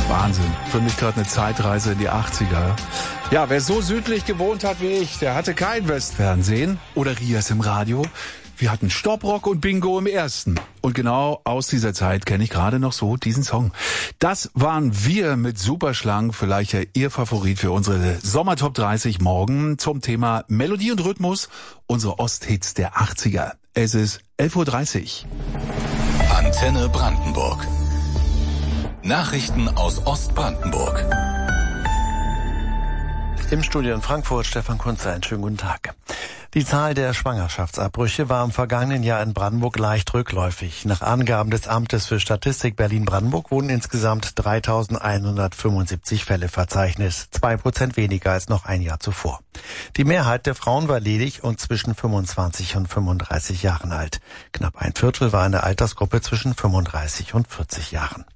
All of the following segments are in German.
Wahnsinn. Für mich gerade eine Zeitreise in die 80er. Ja, wer so südlich gewohnt hat wie ich, der hatte kein Westfernsehen oder Rias im Radio. Wir hatten Stopprock und Bingo im ersten. Und genau aus dieser Zeit kenne ich gerade noch so diesen Song. Das waren wir mit Superschlang, vielleicht ja Ihr Favorit für unsere Sommertop 30 morgen zum Thema Melodie und Rhythmus, unsere Osthits der 80er. Es ist 11:30 Uhr. Antenne Brandenburg. Nachrichten aus Ostbrandenburg. Im Studio in Frankfurt, Stefan Kunze, einen schönen guten Tag. Die Zahl der Schwangerschaftsabbrüche war im vergangenen Jahr in Brandenburg leicht rückläufig. Nach Angaben des Amtes für Statistik Berlin-Brandenburg wurden insgesamt 3.175 Fälle verzeichnet, 2% weniger als noch ein Jahr zuvor. Die Mehrheit der Frauen war ledig und zwischen 25 und 35 Jahren alt. Knapp ein Viertel war in der Altersgruppe zwischen 35 und 40 Jahren.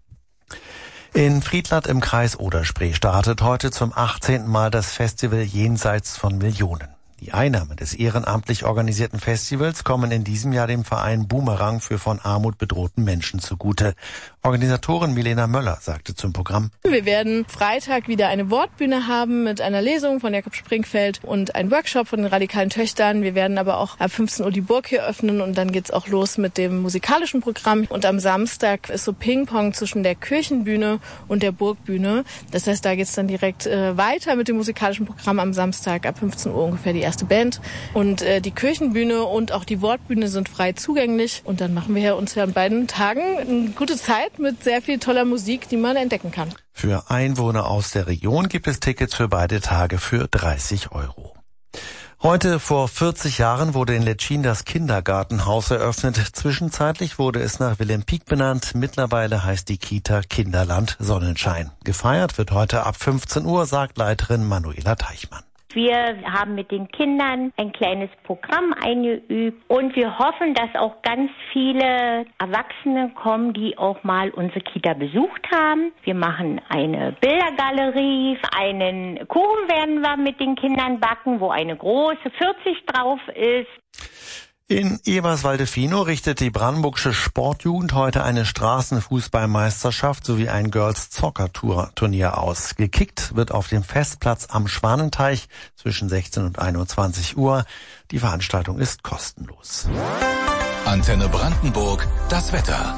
In Friedland im Kreis Oder-Spree startet heute zum 18. Mal das Festival Jenseits von Millionen. Die Einnahmen des ehrenamtlich organisierten Festivals kommen in diesem Jahr dem Verein Boomerang für von Armut bedrohten Menschen zugute. Organisatorin Milena Möller sagte zum Programm: Wir werden Freitag wieder eine Wortbühne haben mit einer Lesung von Jakob Springfeld und ein Workshop von den radikalen Töchtern. Wir werden aber auch ab 15 Uhr die Burg hier öffnen und dann geht's auch los mit dem musikalischen Programm. Und am Samstag ist so Ping-Pong zwischen der Kirchenbühne und der Burgbühne. Das heißt, da geht's dann direkt weiter mit dem musikalischen Programm am Samstag ab 15 Uhr ungefähr die erste Band. Und die Kirchenbühne und auch die Wortbühne sind frei zugänglich. Und dann machen wir uns ja an beiden Tagen eine gute Zeit mit sehr viel toller Musik, die man entdecken kann. Für Einwohner aus der Region gibt es Tickets für beide Tage für 30 €. Heute vor 40 Jahren wurde in Letschin das Kindergartenhaus eröffnet. Zwischenzeitlich wurde es nach Wilhelm Pieck benannt. Mittlerweile heißt die Kita Kinderland Sonnenschein. Gefeiert wird heute ab 15 Uhr, sagt Leiterin Manuela Teichmann. Wir haben mit den Kindern ein kleines Programm eingeübt und wir hoffen, dass auch ganz viele Erwachsene kommen, die auch mal unsere Kita besucht haben. Wir machen eine Bildergalerie, einen Kuchen werden wir mit den Kindern backen, wo eine große 40 drauf ist. In Eberswalde-Finow richtet die brandenburgische Sportjugend heute eine Straßenfußballmeisterschaft sowie ein Girls-Soccer-Turnier aus. Gekickt wird auf dem Festplatz am Schwanenteich zwischen 16 und 21 Uhr. Die Veranstaltung ist kostenlos. Antenne Brandenburg, das Wetter.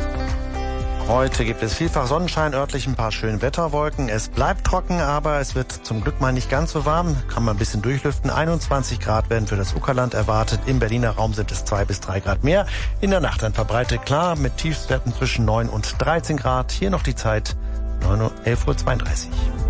Heute gibt es vielfach Sonnenschein, örtlich ein paar schöne Wetterwolken. Es bleibt trocken, aber es wird zum Glück mal nicht ganz so warm. Kann man ein bisschen durchlüften. 21 Grad werden für das Uckerland erwartet. Im Berliner Raum sind es 2 bis 3 Grad mehr. In der Nacht dann verbreitet klar mit Tiefstwerten zwischen 9 und 13 Grad. Hier noch die Zeit 11:32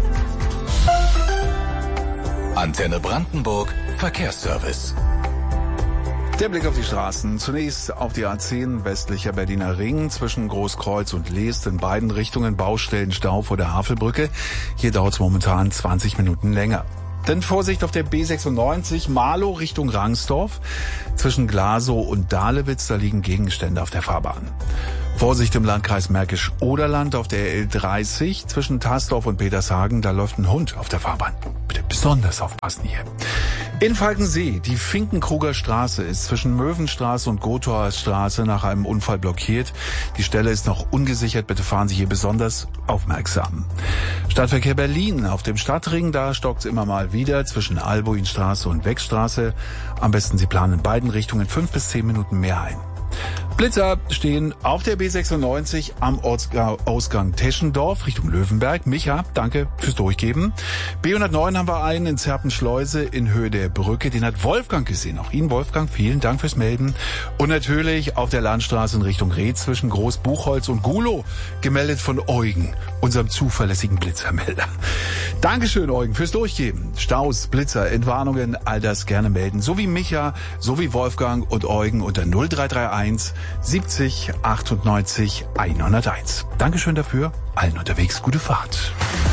Uhr. Antenne Brandenburg, Verkehrsservice. Der Blick auf die Straßen. Zunächst auf die A10 westlicher Berliner Ring zwischen Großkreuz und Leest in beiden Richtungen Baustellenstau vor der Havelbrücke. Hier dauert es momentan 20 Minuten länger. Dann Vorsicht auf der B96 Marlow Richtung Rangsdorf. Zwischen Glasow und Dahlewitz, da liegen Gegenstände auf der Fahrbahn. Vorsicht im Landkreis Märkisch-Oderland auf der L30 zwischen Tasdorf und Petershagen, da läuft ein Hund auf der Fahrbahn. Bitte besonders aufpassen hier. In Falkensee, die Finkenkruger Straße ist zwischen Möwenstraße und Gothaer Straße nach einem Unfall blockiert. Die Stelle ist noch ungesichert, bitte fahren Sie hier besonders aufmerksam. Stadtverkehr Berlin auf dem Stadtring, da stockt's immer mal wieder zwischen Albuinstraße und Wegstraße. Am besten Sie planen in beiden Richtungen 5 bis 10 Minuten mehr ein. Blitzer stehen auf der B96 am Ortsausgang Teschendorf Richtung Löwenberg. Micha, danke fürs Durchgeben. B109 haben wir einen in Zerpenschleuse in Höhe der Brücke. Den hat Wolfgang gesehen. Auch Ihnen, Wolfgang, vielen Dank fürs Melden. Und natürlich auf der Landstraße in Richtung Reth zwischen Großbuchholz und Gulow. Gemeldet von Eugen, unserem zuverlässigen Blitzermelder. Dankeschön, Eugen, fürs Durchgeben. Staus, Blitzer, Entwarnungen, all das gerne melden. So wie Micha, so wie Wolfgang und Eugen unter 0331 70 98 101. Dankeschön dafür. Allen unterwegs gute Fahrt.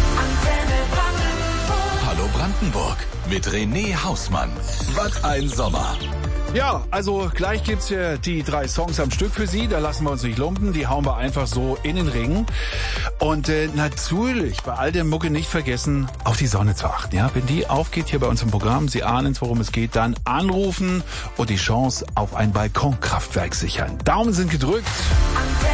Hallo Brandenburg mit René Hausmann. Was ein Sommer. Ja, also gleich gibt's hier die 3 Songs am Stück für Sie. Da lassen wir uns nicht lumpen. Die hauen wir einfach so in den Ring. Und natürlich bei all der Mucke nicht vergessen, auf die Sonne zu achten. Ja, wenn die aufgeht hier bei uns im Programm, Sie ahnen, worum es geht, dann anrufen und die Chance auf ein Balkonkraftwerk sichern. Daumen sind gedrückt.